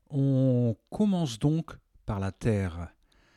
On commence donc par la Terre.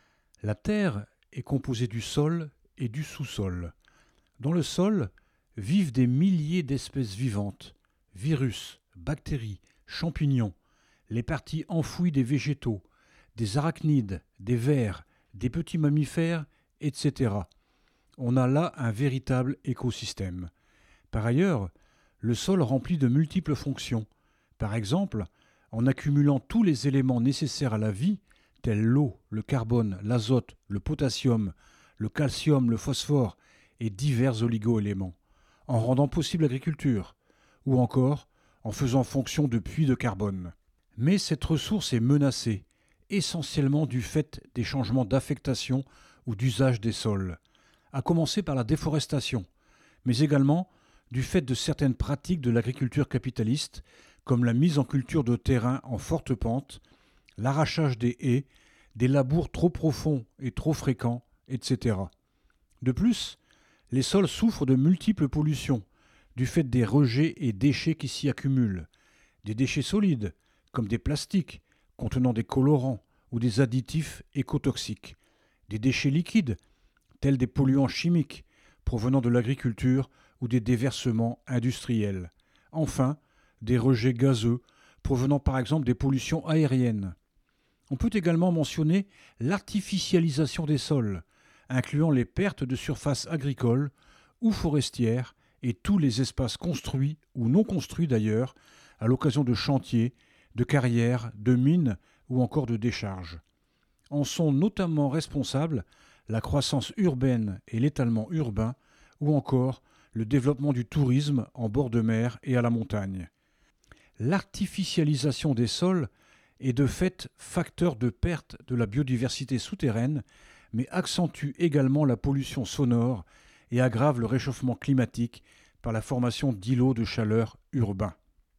La Terre est composée du sol et du sous-sol. Dans le sol vivent des milliers d'espèces vivantes, virus, bactéries, champignons, les parties enfouies des végétaux, des arachnides, des vers, des petits mammifères, etc. On a là un véritable écosystème. Par ailleurs, le sol remplit de multiples fonctions. Par exemple, en accumulant tous les éléments nécessaires à la vie, tels l'eau, le carbone, l'azote, le potassium, le calcium, le phosphore et divers oligo-éléments, en rendant possible l'agriculture, ou encore en faisant fonction de puits de carbone. Mais cette ressource est menacée, essentiellement du fait des changements d'affectation ou d'usage des sols, à commencer par la déforestation, mais également du fait de certaines pratiques de l'agriculture capitaliste, comme la mise en culture de terrains en forte pente, l'arrachage des haies, des labours trop profonds et trop fréquents, etc. De plus, les sols souffrent de multiples pollutions, du fait des rejets et déchets qui s'y accumulent, des déchets solides, comme des plastiques contenant des colorants ou des additifs écotoxiques, des déchets liquides, tels des polluants chimiques provenant de l'agriculture ou des déversements industriels. Enfin, des rejets gazeux provenant par exemple des pollutions aériennes. On peut également mentionner l'artificialisation des sols, incluant les pertes de surfaces agricoles ou forestières et tous les espaces construits ou non construits d'ailleurs à l'occasion de chantiers, de carrières, de mines ou encore de décharges. En sont notamment responsables la croissance urbaine et l'étalement urbain ou encore le développement du tourisme en bord de mer et à la montagne. L'artificialisation des sols est de fait facteur de perte de la biodiversité souterraine, mais accentue également la pollution sonore et aggrave le réchauffement climatique par la formation d'îlots de chaleur urbains.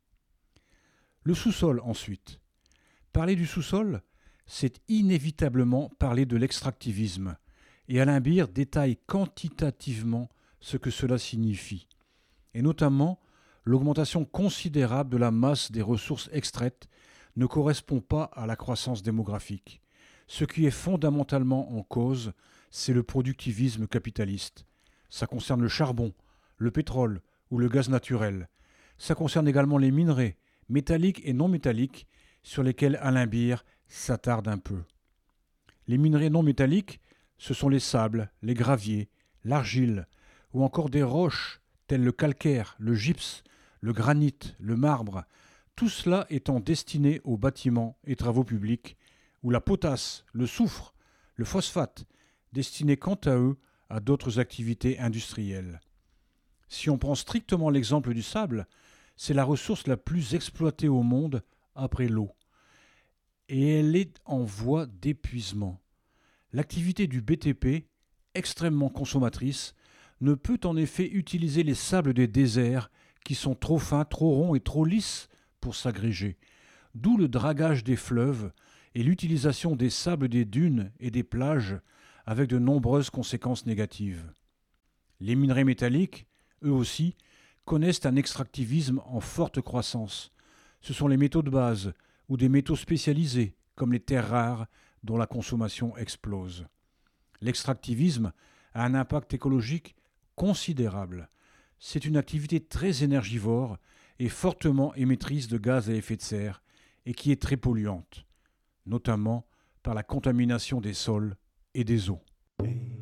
Le sous-sol ensuite. Parler du sous-sol, c'est inévitablement parler de l'extractivisme, et Alain Beer détaille quantitativement ce que cela signifie, et notamment l'augmentation considérable de la masse des ressources extraites ne correspond pas à la croissance démographique. Ce qui est fondamentalement en cause, c'est le productivisme capitaliste. Ça concerne le charbon, le pétrole ou le gaz naturel. Ça concerne également les minerais, métalliques et non métalliques, sur lesquels Alain Beer s'attarde un peu. Les minerais non métalliques, ce sont les sables, les graviers, l'argile, ou encore des roches telles le calcaire, le gypse, le granit, le marbre, tout cela étant destiné aux bâtiments et travaux publics, ou la potasse, le soufre, le phosphate, destinés quant à eux à d'autres activités industrielles. Si on prend strictement l'exemple du sable, c'est la ressource la plus exploitée au monde après l'eau. Et elle est en voie d'épuisement. L'activité du BTP, extrêmement consommatrice, ne peut en effet utiliser les sables des déserts qui sont trop fins, trop ronds et trop lisses pour s'agréger. D'où le dragage des fleuves et l'utilisation des sables des dunes et des plages avec de nombreuses conséquences négatives. Les minerais métalliques, eux aussi, connaissent un extractivisme en forte croissance. Ce sont les métaux de base ou des métaux spécialisés comme les terres rares dont la consommation explose. L'extractivisme a un impact écologique considérable. C'est une activité très énergivore et fortement émettrice de gaz à effet de serre et qui est très polluante, notamment par la contamination des sols et des eaux.